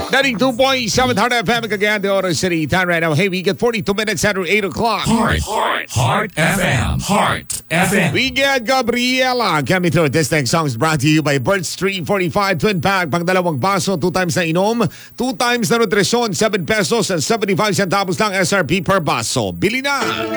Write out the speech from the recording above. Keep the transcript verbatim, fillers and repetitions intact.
ninety-two point seven Heart F M, Cagayan de Oro City. Time right now. Hey, we get forty-two minutes after eight o'clock. Heart, Heart, Heart F M, Heart F M. We get Gabriela coming through. This next song is brought to you by Bird Street forty-five Twin Pack. Pang dalawang baso, two times na inom, two times na nutrisyon, seven pesos and seventy-five centavos lang S R P per baso. Bili na!